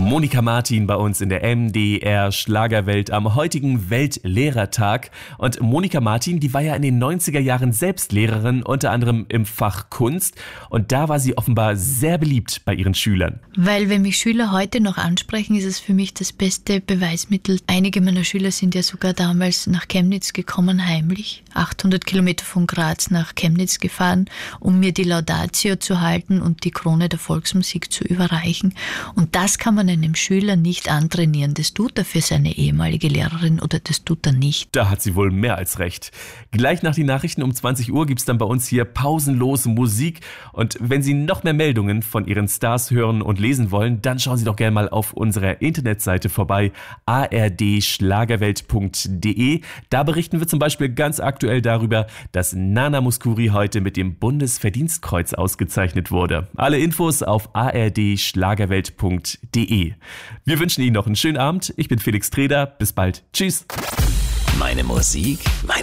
Monika Martin bei uns in der MDR Schlagerwelt am heutigen Weltlehrertag. Und Monika Martin, die war ja in den 90er Jahren selbst Lehrerin, unter anderem im Fach Kunst. Und da war sie offenbar sehr beliebt bei ihren Schülern. Weil wenn mich Schüler heute noch ansprechen, ist es für mich das beste Beweismittel. Einige meiner Schüler sind ja sogar damals nach Chemnitz gekommen, heimlich. 800 Kilometer von Graz nach Chemnitz gefahren, um mir die Laudatio zu halten und die Krone der Volksmusik zu überreichen. Und das kann man einem Schüler nicht antrainieren. Das tut er für seine ehemalige Lehrerin oder das tut er nicht. Da hat sie wohl mehr als recht. Gleich nach den Nachrichten um 20 Uhr gibt's dann bei uns hier pausenlos Musik. Und wenn Sie noch mehr Meldungen von Ihren Stars hören und lesen wollen, dann schauen Sie doch gerne mal auf unserer Internetseite vorbei, ardschlagerwelt.de. Da berichten wir zum Beispiel ganz aktuell darüber, dass Nana Mouskouri heute mit dem Bundesverdienstkreuz ausgezeichnet wurde. Alle Infos auf ardschlagerwelt.de. Wir wünschen Ihnen noch einen schönen Abend. Ich bin Felix Treder. Bis bald. Tschüss. Meine Musik,